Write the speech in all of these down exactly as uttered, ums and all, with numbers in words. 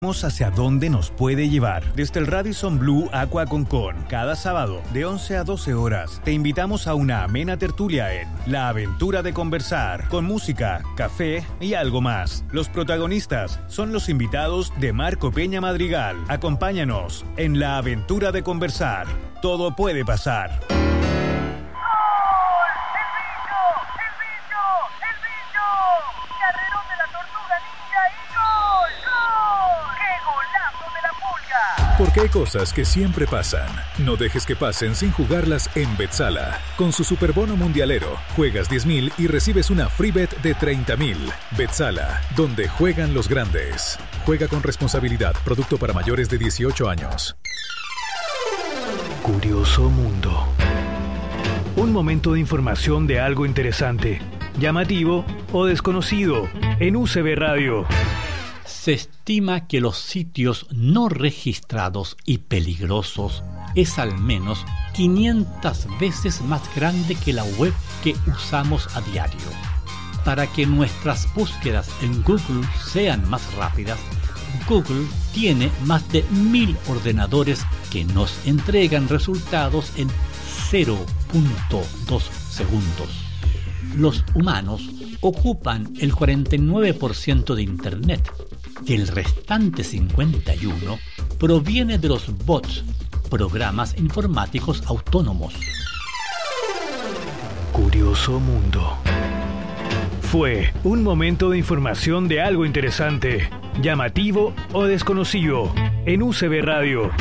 hacia dónde nos puede llevar. Desde el Radisson Blu Aqua Concón, cada sábado de once a doce horas, te invitamos a una amena tertulia en La Aventura de Conversar, con música, café y algo más. Los protagonistas son los invitados de Marco Peña Madrigal. Acompáñanos en La Aventura de Conversar. Todo puede pasar. Porque hay cosas que siempre pasan. No dejes que pasen sin jugarlas en Betsala. Con su superbono mundialero, juegas diez mil y recibes una free bet de treinta mil. Betsala, donde juegan los grandes. Juega con responsabilidad. Producto para mayores de dieciocho años. Curioso Mundo. Un momento de información de algo interesante, llamativo o desconocido en U C B Radio. Se estima que los sitios no registrados y peligrosos es al menos quinientas veces más grande que la web que usamos a diario. Para que nuestras búsquedas en Google sean más rápidas, Google tiene más de mil ordenadores que nos entregan resultados en cero punto dos segundos. Los humanos ocupan el cuarenta y nueve por ciento de Internet. Y el restante cincuenta y uno por ciento proviene de los bots, programas informáticos autónomos. Curioso Mundo. Fue un momento de información de algo interesante, llamativo o desconocido en U C B Radio.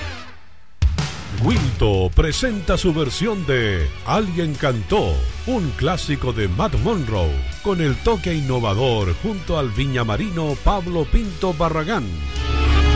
Wilto presenta su versión de Alguien cantó, un clásico de Matt Monroe, con el toque innovador junto al viñamarino Pablo Pinto Barragán.